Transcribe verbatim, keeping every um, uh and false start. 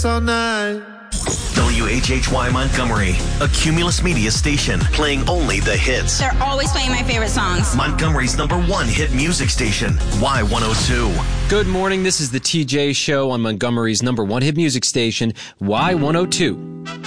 all night. W H H Y Montgomery, a Cumulus Media station, playing only the hits. They're always playing my favorite songs. Montgomery's number one hit music station, Y one oh two. Good morning, this is the T J Show on Montgomery's number one hit music station, Y one oh two.